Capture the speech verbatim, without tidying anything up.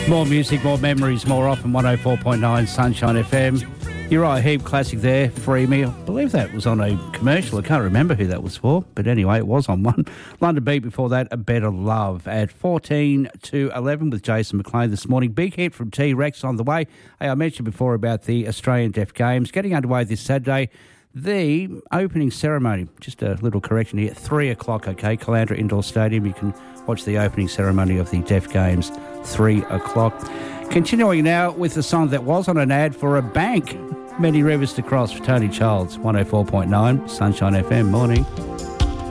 More music, more memories, more often. one oh four point nine Sunshine F M. You're right, Heap classic there, Free Me. I believe that was on a commercial. I can't remember who that was for, but anyway, it was on one. London Beat before that, A Better Love at fourteen to eleven with Jason McLean this morning. Big hit from T-Rex on the way. Hey, I mentioned before about the Australian Deaf Games getting underway this Saturday. The opening ceremony, just a little correction here, three o'clock, okay, Caloundra Indoor Stadium. You can watch the opening ceremony of the Deaf Games, three o'clock. Continuing now with the song that was on an ad for a bank, Many Rivers to Cross for Tony Childs, one oh four point nine Sunshine F M. Morning.